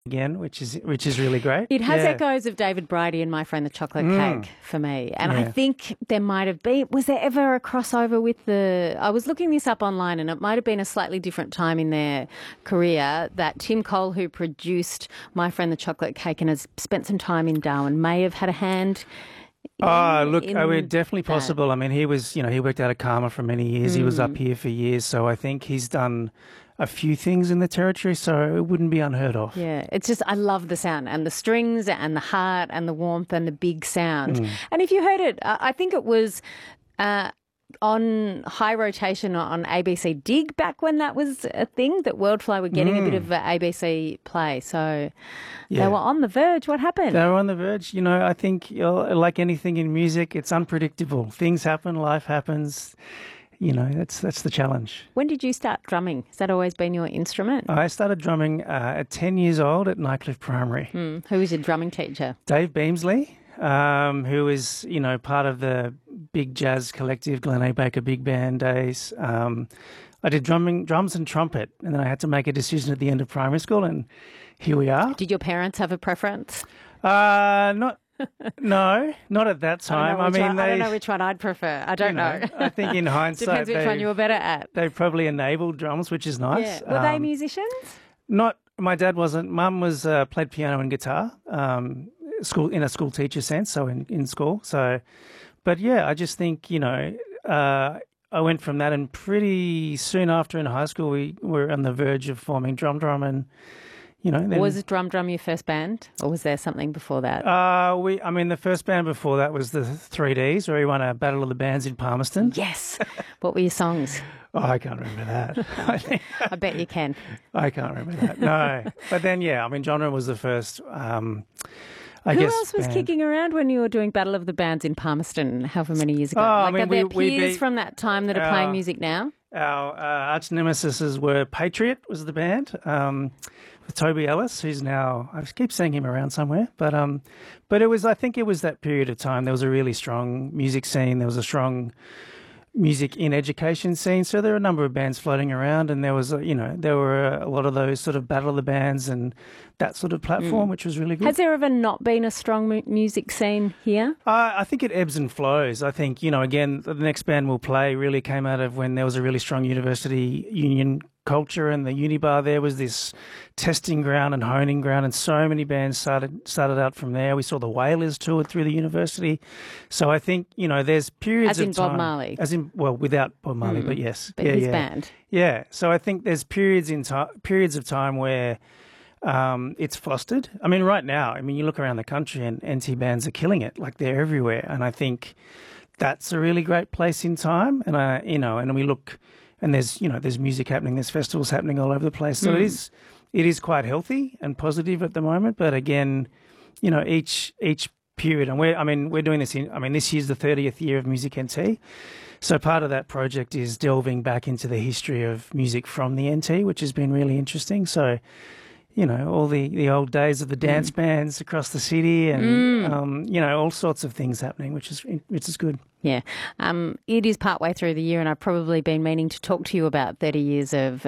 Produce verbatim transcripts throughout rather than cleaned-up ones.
again, which is which is really great. It has yeah. echoes of David Bridie and My Friend the Chocolate Mm. Cake for me. And Yeah. I think there might have been, was there ever a crossover with the, I was looking this up online and it might have been a slightly different time in their career that Tim Cole, who produced My Friend the Chocolate Cake and has spent some time in Darwin, may have had a hand. Oh, in- look, in oh, it's definitely that. possible. I mean, he was, you know, he worked out of Karma for many years. He was Mm. up here for years. So I think he's done a few things in the territory, so it wouldn't be unheard of. Yeah, it's just, I love the sound and the strings and the heart and the warmth and the big sound. Mm. And if you heard it, uh, I think it was uh, on high rotation on A B C Dig back when that was a thing, that Worldfly were getting a bit Mm. of uh, A B C play. So Yeah. they were on the verge. What happened? They were on the verge. You know, I think, you know, like anything in music, it's unpredictable. Things happen, life happens. You know, that's that's the challenge. When did you start drumming? Has that always been your instrument? I started drumming uh, at ten years old at Nightcliff Primary. Mm. Who was your drumming teacher? Dave Beamsley, um, who is, you know, part of the big jazz collective, Glen A. Baker Big Band days. Um, I did drumming, drums and trumpet, and then I had to make a decision at the end of primary school, and here we are. Did your parents have a preference? Uh, not, no, not at that I don't time. know I, which mean, one, they, I don't know which one I'd prefer. I you don't know, know. I think in hindsight, Depends which one they- you were better at. they probably enabled drums, which is nice. Yeah. Were they Um, musicians? Not, my dad wasn't. Mum was uh, played piano and guitar, um, school in a school teacher sense, so in, in school. So, but yeah, I just think, you know, uh, I went from that, and pretty soon after in high school, we were on the verge of forming Drum Drum, and you know, then, Was Drum Drum your first band, or was there something before that? uh, we. I mean, the first band before that was the three Ds, where we won a Battle of the Bands in Palmerston. Yes. What were your songs? Oh, I can't remember that. I think I bet you can. I can't remember that. No, but then yeah, I mean, Genre was the first. Um, I Who guess else was band. kicking around when you were doing Battle of the Bands in Palmerston, however many years ago? Oh, I like, mean, are there we- we peers beat- from that time that are Uh, playing music now? Our uh, arch nemesis were Patriot was the band um, with Toby Ellis, who's now I keep seeing him around somewhere. But um, but it was I think it was that period of time. There was a really strong music scene. There was a strong music in education scene. So there were a number of bands floating around, and there was a, you know there were a lot of those sort of battle of the bands and that sort of platform, which was really good. Has there ever not been a strong mu- music scene here? Uh, I think it ebbs and flows. I think, you know, again, the next band we'll play really came out of when there was a really strong university union culture, and the Unibar there was this testing ground and honing ground, and so many bands started started out from there. We saw the Wailers toured through the university. So I think, you know, there's periods As in of time. Bob Marley? As in, well, without Bob Marley, but yes. But yeah, his yeah. band. Yeah. So I think there's periods in time, periods of time where um, it's fostered. I mean, right now, I mean, you look around the country and N T bands are killing it. Like, they're everywhere. And I think that's a really great place in time. And I, you know, and we look, and there's, you know, there's music happening, there's festivals happening all over the place. So it is, it is quite healthy and positive at the moment. But again, you know, each each period, and we're, I mean, we're doing this in, I mean, this year's the thirtieth year of Music N T. So part of that project is delving back into the history of music from the N T, which has been really interesting. So, you know, all the, the old days of the dance bands across the city, and um, you know, all sorts of things happening, which is which is good. Yeah. Um, it is partway through the year, and I've probably been meaning to talk to you about thirty years of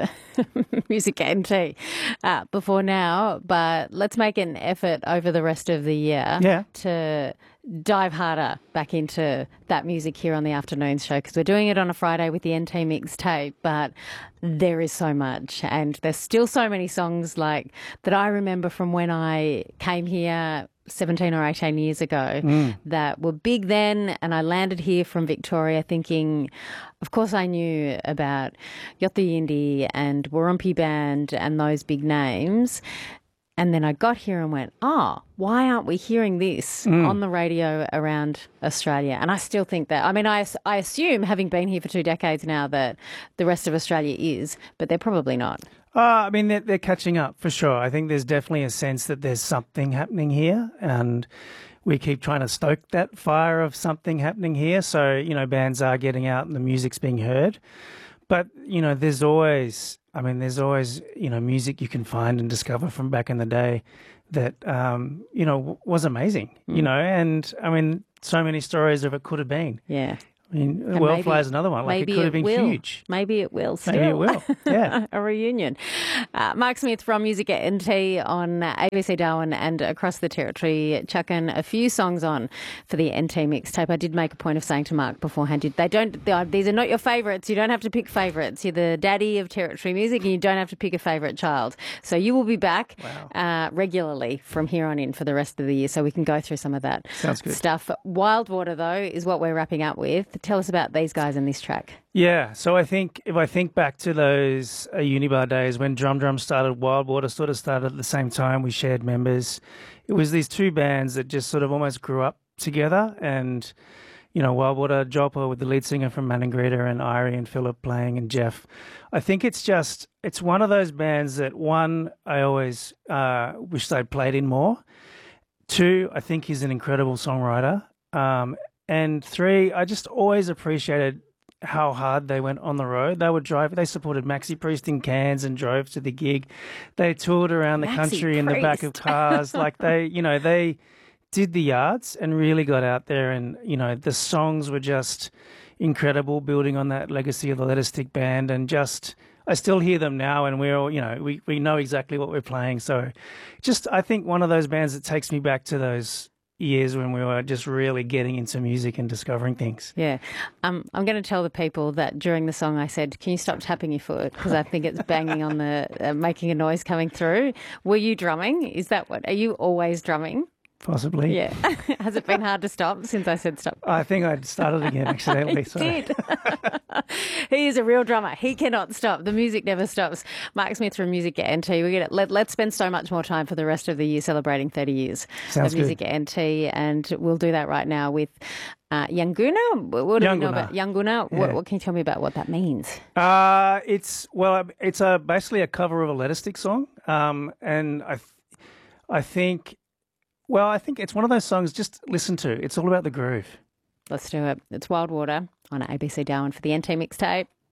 Music N T uh, before now, but let's make an effort over the rest of the year Yeah. to dive harder back into that music here on the afternoons show, because we're doing it on a Friday with the N T mixtape, but there is so much, and there's still so many songs like that I remember from when I came here seventeen or eighteen years ago that were big then, and I landed here from Victoria thinking, of course I knew about Yotta Yindi and Warumpi Band and those big names. And then I got here and went, oh, why aren't we hearing this on the radio around Australia? And I still think that, I mean, I, I assume, having been here for two decades now, that the rest of Australia is, but they're probably not. Uh, I mean, they're, they're catching up for sure. I think there's definitely a sense that there's something happening here, and we keep trying to stoke that fire of something happening here. So, you know, bands are getting out and the music's being heard. But, you know, there's always, I mean, there's always, you know, music you can find and discover from back in the day that, um, you know, w- was amazing, you know, and I mean, so many stories of it could have been. Yeah. I mean, And Wildflower maybe- is another one. Like, it maybe could have been will. huge. Maybe it will still. Maybe it will. Yeah. A reunion. Uh, Mark Smith from Music at N T on A B C Darwin and across the territory, chucking a few songs on for the N T mixtape. I did make a point of saying to Mark beforehand, they don't. They, these are not your favourites. You don't have to pick favourites. You're the daddy of territory music, and you don't have to pick a favourite child. So you will be back Wow. uh, regularly from here on in for the rest of the year, so we can go through some of that Sounds good. stuff. Wildwater, though, is what we're wrapping up with. Tell us about these guys and this track. Yeah, so I think if I think back to those uh, Unibar days when Drum Drum started, Wildwater sort of started at the same time. We shared members. It was these two bands that just sort of almost grew up together. And, you know, Wildwater, Joppa with the lead singer from Maningrida and Irie and Philip playing and Jeff. I think it's just, it's one of those bands that, one, I always uh, wish they'd played in more. Two, I think he's an incredible songwriter. Um, and three, I just always appreciated how hard they went on the road. They would drive. They supported Maxi Priest in Cairns and drove to the gig. They toured around the Maxi country in the back of Priest. cars. Like they, you know, they did the yards and really got out there. And you know, the songs were just incredible, building on that legacy of the Let Us Stick band. And just, I still hear them now, and we're all, you know, we we know exactly what we're playing. So, just I think one of those bands that takes me back to those years when we were just really getting into music and discovering things. Yeah. Um, I'm going to tell the people that during the song I said, can you stop tapping your foot? Because I think it's banging on the, uh, making a noise coming through. Were you drumming? Is that what, are you always drumming? Possibly. Yeah. Has it been hard to stop since I said stop? I think I'd started again accidentally. He so. did. He is a real drummer. He cannot stop. The music never stops. Mark Smith from Music at N T. We're gonna, let, let's spend so much more time for the rest of the year celebrating thirty years Sounds of Music good. at N T, and we'll do that right now with uh, Yanguna. What do we know Yanguna. about Yanguna? Yeah. What, what can you tell me about what that means? Uh, it's well, it's a basically a cover of a Let Us Stick song, um, and I, th- I think, well, I think it's one of those songs. Just listen to. It's all about the groove. Let's do it. It's Wildwater on A B C Darwin for the N T mixtape.